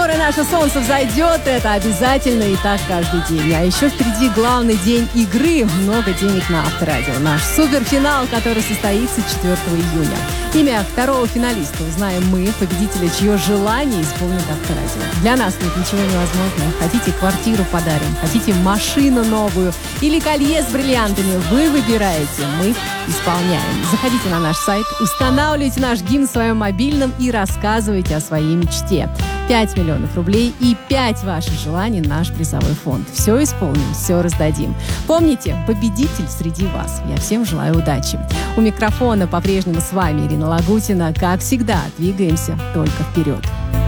Скоро наше солнце взойдет, это обязательно и так каждый день. А еще впереди главный день игры «Много денег» на Авторадио. Наш суперфинал, который состоится 4 июня. Имя второго финалиста узнаем мы, победителя, чье желание исполнит Авторадио. Для нас нет ничего невозможного. Хотите квартиру подарим, хотите машину новую или колье с бриллиантами, вы выбираете, мы исполняем. Заходите на наш сайт, устанавливайте наш гимн в своем мобильном и рассказывайте о своей мечте. 5 миллионов рублей и 5 ваших желаний наш призовой фонд. Все исполним, все раздадим. Помните, победитель среди вас. Я всем желаю удачи. У микрофона по-прежнему с вами Ирина Лагутина. Как всегда, двигаемся только вперед.